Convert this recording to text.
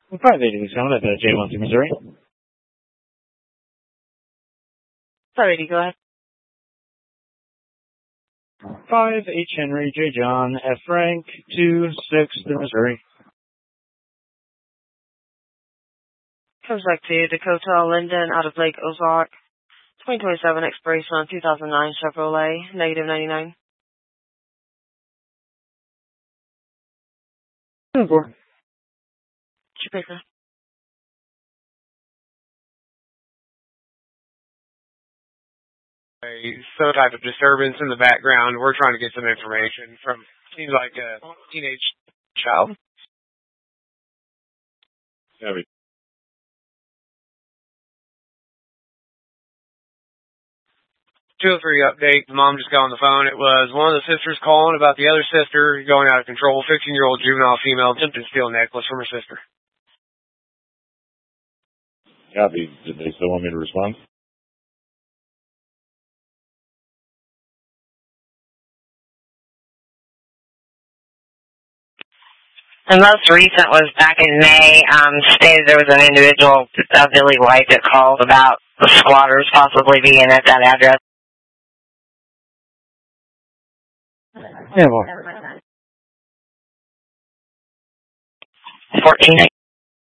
580 sound at J1 Missouri. 580, go ahead. 5H Henry, J John, F Frank, 26 Missouri. Comes back to Dakota Linden out of Lake Ozark. 2027 expiration on 2009 Chevrolet, negative 99. 4. Jamaica. Some type of disturbance in the background. We're trying to get some information from, seems like a teenage child. Heavy. Two or three update. The mom just got on the phone. It was one of the sisters calling about the other sister going out of control. 15-year-old juvenile female attempted to steal a necklace from her sister. Copy. Did they still want me to respond? The most recent was back in May. Stated there was an individual, Billy White, that called about the squatters possibly being at that address. Yeah, well. 14.